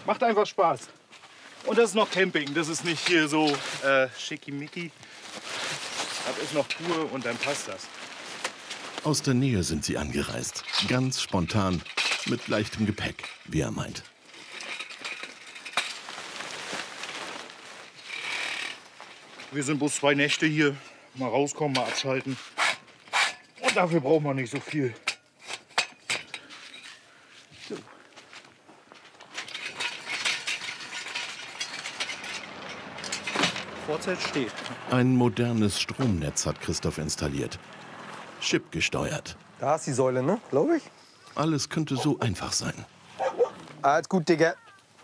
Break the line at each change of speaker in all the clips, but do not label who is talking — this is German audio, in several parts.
Macht einfach Spaß. Und das ist noch Camping, das ist nicht hier so schickimicki. Das ist noch pur und dann passt das.
Aus der Nähe sind sie angereist. Ganz spontan, mit leichtem Gepäck, wie er meint.
Wir sind bloß 2 Nächte hier. Mal rauskommen, mal abschalten. Und dafür braucht man nicht so viel. So. Vorzelt steht.
Ein modernes Stromnetz hat Christoph installiert. Chipgesteuert.
Da ist die Säule, ne? Glaube ich.
Alles könnte so einfach sein.
Alles gut, Digga.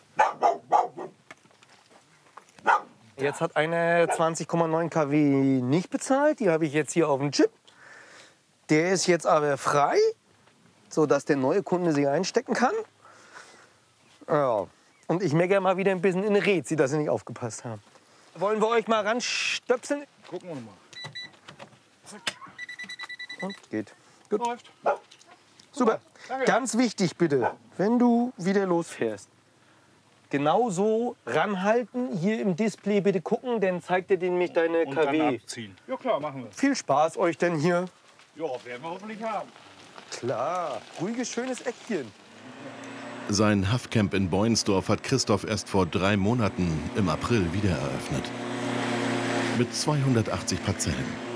Jetzt hat eine 20,9 kW nicht bezahlt. Die habe ich jetzt hier auf dem Chip. Der ist jetzt aber frei, sodass der neue Kunde sie einstecken kann. Ja. Und ich meckere mal wieder ein bisschen in Rätsel, dass sie nicht aufgepasst haben. Wollen wir euch mal ranstöpseln?
Gucken wir mal.
Und geht. Gut.
Läuft.
Super.
Danke.
Ganz wichtig bitte, wenn du wieder losfährst, genau so ranhalten, hier im Display bitte gucken, dann zeigt dir nämlich deine
Und dann
KW.
abziehen. Ja klar, machen wir.
Viel Spaß euch denn hier.
Ja, werden wir hoffentlich haben.
Klar, ruhiges, schönes Eckchen.
Sein Haftcamp in Boinsdorf hat Christoph erst vor 3 Monaten im April wieder eröffnet. Mit 280 Parzellen.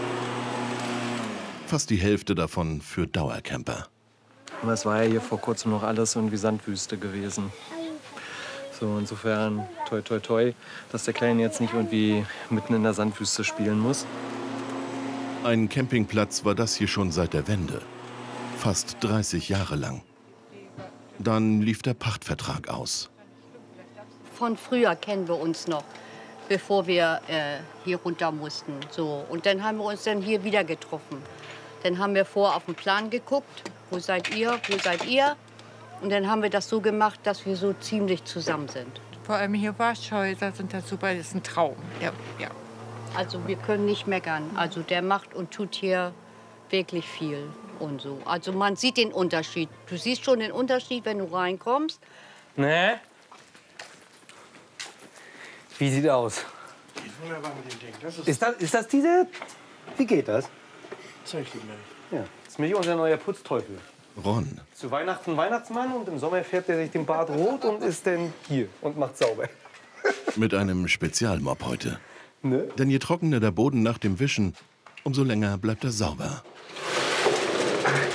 Fast die Hälfte davon für Dauercamper.
Aber es war ja hier vor kurzem noch alles irgendwie Sandwüste gewesen. So, insofern toi toi toi, dass der Kleine jetzt nicht irgendwie mitten in der Sandwüste spielen muss.
Ein Campingplatz war das hier schon seit der Wende. Fast 30 Jahre lang. Dann lief der Pachtvertrag aus.
Von früher kennen wir uns noch, bevor wir hier runter mussten. So. Und dann haben wir uns dann hier wieder getroffen. Dann haben wir auf den Plan geguckt, wo seid ihr, wo seid ihr? Und dann haben wir das so gemacht, dass wir so ziemlich zusammen sind.
Vor allem hier Warschhäuser sind das super, das ist ein Traum. Ja, ja.
Also wir können nicht meckern. Also der macht und tut hier wirklich viel und so. Also man sieht den Unterschied. Du siehst schon den Unterschied, wenn du reinkommst.
Ne? Wie sieht aus?
Geht wunderbar mit dem Ding. Das
Ist das diese? Wie geht das?
zeig ich dir gleich.
Ja. Das ist nämlich unser neuer Putzteufel.
Ron.
Zu Weihnachten Weihnachtsmann und im Sommer färbt er sich den Bart rot und ist dann hier und macht sauber.
Mit einem Spezialmopp heute.
Ne?
Denn je trockener der Boden nach dem Wischen, umso länger bleibt er sauber.